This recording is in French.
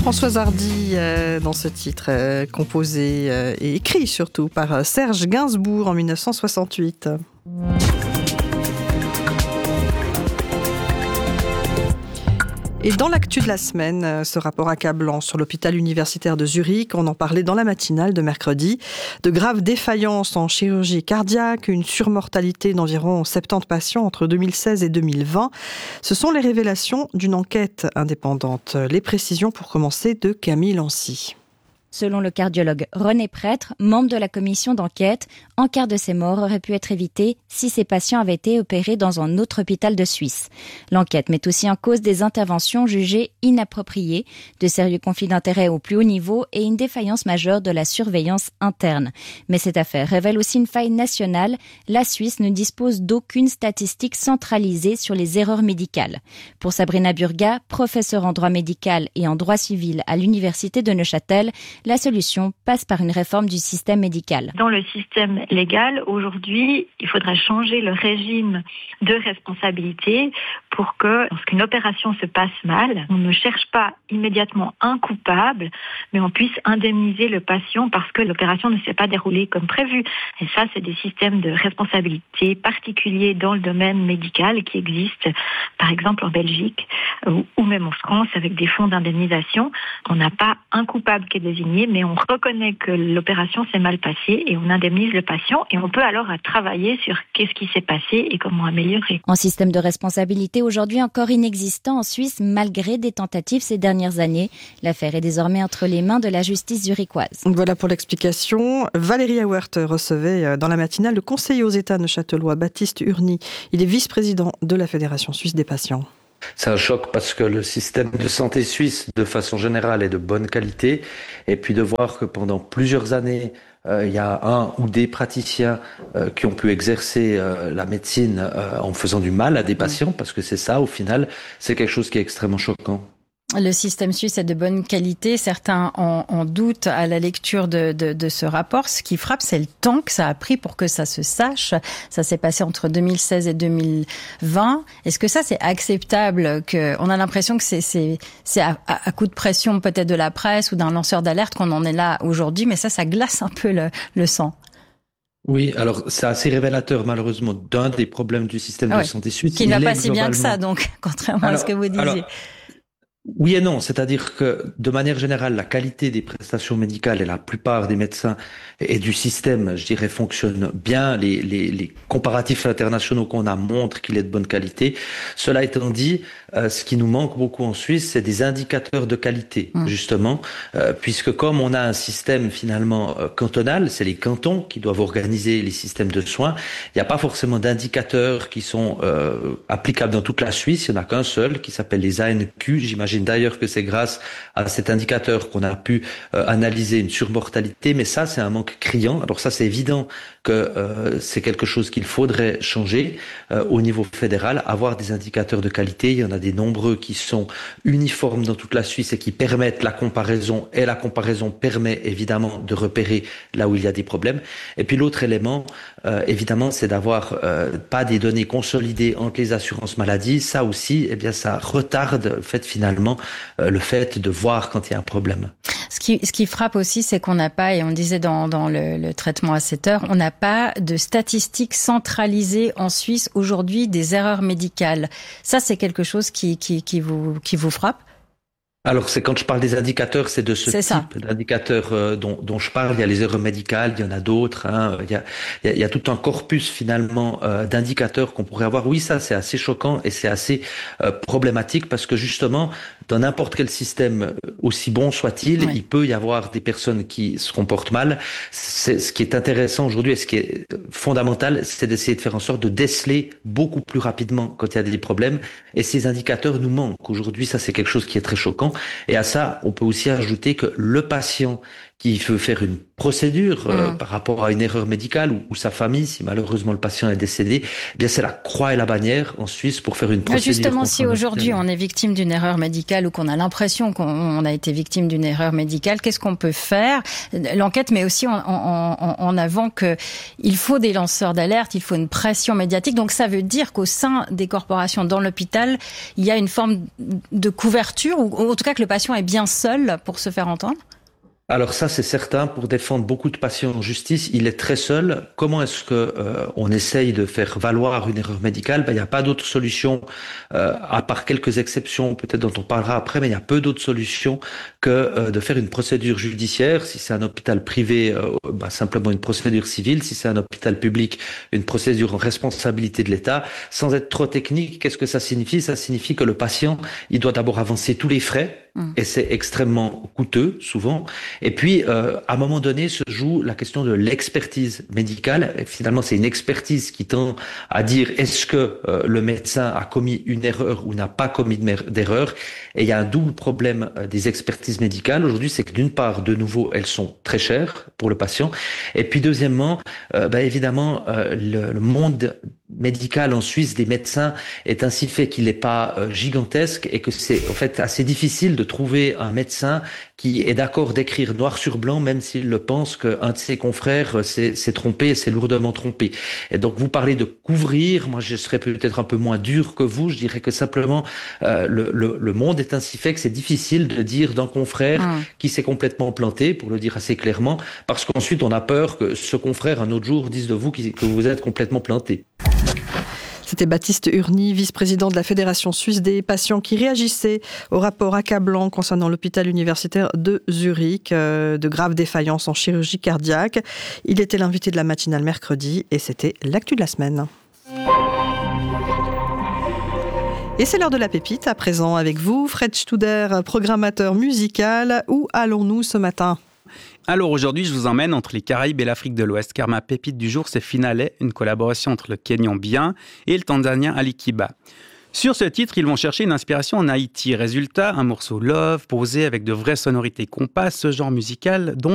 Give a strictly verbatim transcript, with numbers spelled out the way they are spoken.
Françoise Hardy euh, dans ce titre, euh, composé euh, et écrit surtout par euh, Serge Gainsbourg en dix-neuf cent soixante-huit. Et dans l'actu de la semaine, ce rapport accablant sur l'hôpital universitaire de Zurich, on en parlait dans la matinale de mercredi, de graves défaillances en chirurgie cardiaque, une surmortalité d'environ soixante-dix patients entre deux mille seize et deux mille vingt. Ce sont les révélations d'une enquête indépendante. Les précisions pour commencer de Camille Lancy. Selon le cardiologue René Prêtre, membre de la commission d'enquête, un quart de ces morts auraient pu être évités si ces patients avaient été opérés dans un autre hôpital de Suisse. L'enquête met aussi en cause des interventions jugées inappropriées, de sérieux conflits d'intérêts au plus haut niveau et une défaillance majeure de la surveillance interne. Mais cette affaire révèle aussi une faille nationale. La Suisse ne dispose d'aucune statistique centralisée sur les erreurs médicales. Pour Sabrina Burga, professeure en droit médical et en droit civil à l'université de Neuchâtel, la solution passe par une réforme du système médical. Dans le système légal, aujourd'hui, il faudrait changer le régime de responsabilité pour que, lorsqu'une opération se passe mal, on ne cherche pas immédiatement un coupable, mais on puisse indemniser le patient parce que l'opération ne s'est pas déroulée comme prévu. Et ça, c'est des systèmes de responsabilité particuliers dans le domaine médical qui existent, par exemple en Belgique ou, ou même en France, avec des fonds d'indemnisation. On n'a pas un coupable qui est désigné, mais on reconnaît que l'opération s'est mal passée et on indemnise le patient et on peut alors travailler sur qu'est-ce qui s'est passé et comment améliorer. Un système de responsabilité aujourd'hui encore inexistant en Suisse malgré des tentatives ces dernières années. L'affaire est désormais entre les mains de la justice zurichoise. Voilà pour l'explication. Valérie Auwert recevait dans la matinale le conseiller aux États neuchâtelois Baptiste Urny. Il est vice-président de la Fédération suisse des patients. C'est un choc parce que le système de santé suisse, de façon générale, est de bonne qualité. Et puis de voir que pendant plusieurs années, euh, il y a un ou des praticiens euh, qui ont pu exercer euh, la médecine euh, en faisant du mal à des patients, parce que c'est ça, au final, c'est quelque chose qui est extrêmement choquant. Le système suisse est de bonne qualité. Certains en, en doutent à la lecture de, de, de ce rapport. Ce qui frappe, c'est le temps que ça a pris pour que ça se sache. Ça s'est passé entre deux mille seize et deux mille vingt. Est-ce que ça, c'est acceptable que, on a l'impression que c'est, c'est, c'est à, à coup de pression peut-être de la presse ou d'un lanceur d'alerte qu'on en est là aujourd'hui, mais ça, ça glace un peu le, le sang. Oui, alors c'est assez révélateur malheureusement d'un des problèmes du système ah de ouais, santé suisse. Qui ne va pas si bien que ça, donc, contrairement alors, à ce que vous disiez. Alors, oui et non, c'est-à-dire que de manière générale, la qualité des prestations médicales et la plupart des médecins et du système, je dirais, fonctionnent bien. Les, les, les comparatifs internationaux qu'on a montrent qu'il est de bonne qualité. Cela étant dit, euh, ce qui nous manque beaucoup en Suisse, c'est des indicateurs de qualité, mmh. justement, euh, puisque comme on a un système finalement euh, cantonal, c'est les cantons qui doivent organiser les systèmes de soins, il n'y a pas forcément d'indicateurs qui sont euh, applicables dans toute la Suisse, il n'y en a qu'un seul qui s'appelle les A N Q, j'imagine d'ailleurs que c'est grâce à cet indicateur qu'on a pu euh, analyser une surmortalité, mais ça c'est un manque criant. Alors ça c'est évident que euh, c'est quelque chose qu'il faudrait changer euh, au niveau fédéral, avoir des indicateurs de qualité. Il y en a des nombreux qui sont uniformes dans toute la Suisse et qui permettent la comparaison, et la comparaison permet évidemment de repérer là où il y a des problèmes. Et puis l'autre élément, euh, évidemment, c'est d'avoir euh, pas des données consolidées entre les assurances maladie. Ça aussi, eh bien ça retarde le fait finalement Euh, le fait de voir quand il y a un problème. Ce qui, ce qui frappe aussi, c'est qu'on n'a pas, et on le disait dans, dans le, le traitement à cette heure, on n'a pas de statistiques centralisées en Suisse aujourd'hui des erreurs médicales. Ça, c'est quelque chose qui, qui, qui vous, qui vous frappe? Alors, c'est quand je parle des indicateurs, c'est de ce c'est type ça. d'indicateurs euh, dont, dont je parle. Il y a les erreurs médicales, il y en a d'autres. Hein. Il, y a, il, y a, il y a tout un corpus finalement euh, d'indicateurs qu'on pourrait avoir. Oui, ça, c'est assez choquant et c'est assez euh, problématique parce que justement, dans n'importe quel système, aussi bon soit-il, oui. il peut y avoir des personnes qui se comportent mal. C'est, ce qui est intéressant aujourd'hui et ce qui est fondamental, c'est d'essayer de faire en sorte de déceler beaucoup plus rapidement quand il y a des problèmes. Et ces indicateurs nous manquent. Aujourd'hui, ça, c'est quelque chose qui est très choquant. Et à ça, on peut aussi ajouter que le patient qui veut faire une procédure euh, Mmh. par rapport à une erreur médicale ou, ou sa famille, si malheureusement le patient est décédé, eh bien c'est la croix et la bannière en Suisse pour faire une procédure. Justement, si contre un aujourd'hui hôpital. on est victime d'une erreur médicale ou qu'on a l'impression qu'on on a été victime d'une erreur médicale, qu'est-ce qu'on peut faire? L'enquête met aussi en, en, en, en avant que il faut des lanceurs d'alerte, il faut une pression médiatique. Donc ça veut dire qu'au sein des corporations dans l'hôpital, il y a une forme de couverture, ou en tout cas que le patient est bien seul pour se faire entendre? Alors ça, c'est certain, pour défendre beaucoup de patients en justice, il est très seul. Comment est-ce que euh, on essaye de faire valoir une erreur médicale? Ben, il n'y a pas d'autre solution, euh, à part quelques exceptions, peut-être dont on parlera après, mais il y a peu d'autres solutions que euh, de faire une procédure judiciaire. Si c'est un hôpital privé, euh, ben, simplement une procédure civile. Si c'est un hôpital public, une procédure en responsabilité de l'État. Sans être trop technique, qu'est-ce que ça signifie? Ça signifie que le patient, il doit d'abord avancer tous les frais. Et c'est extrêmement coûteux, souvent. Et puis, euh, à un moment donné, se joue la question de l'expertise médicale. Et finalement, c'est une expertise qui tend à dire est-ce que euh, le médecin a commis une erreur ou n'a pas commis d'erreur. Et il y a un double problème euh, des expertises médicales aujourd'hui, c'est que d'une part, de nouveau, elles sont très chères pour le patient. Et puis, deuxièmement, euh, ben, évidemment, euh, le, le monde médical en Suisse des médecins est ainsi fait qu'il n'est pas euh, gigantesque et que c'est en fait assez difficile de trouver un médecin qui est d'accord d'écrire noir sur blanc, même s'il le pense qu'un de ses confrères s'est, s'est trompé, s'est lourdement trompé. Et donc vous parlez de couvrir, moi je serais peut-être un peu moins dur que vous, je dirais que simplement euh, le, le, le monde est ainsi fait que c'est difficile de dire d'un confrère mmh. qui s'est complètement planté, pour le dire assez clairement, parce qu'ensuite on a peur que ce confrère un autre jour dise de vous que vous êtes complètement planté. C'était Baptiste Urny, vice-président de la Fédération suisse des patients, qui réagissait au rapport accablant concernant l'hôpital universitaire de Zurich, euh, de graves défaillances en chirurgie cardiaque. Il était l'invité de la matinale mercredi et c'était l'actu de la semaine. Et c'est l'heure de la pépite, à présent avec vous, Fred Studer, programmateur musical. Où allons-nous ce matin ? Alors aujourd'hui, je vous emmène entre les Caraïbes et l'Afrique de l'Ouest, car ma pépite du jour, c'est Finale, une collaboration entre le Kenyan Bien et le Tanzanien Ali Kiba. Sur ce titre, ils vont chercher une inspiration en Haïti. Résultat, un morceau love, posé avec de vraies sonorités compas, ce genre musical dont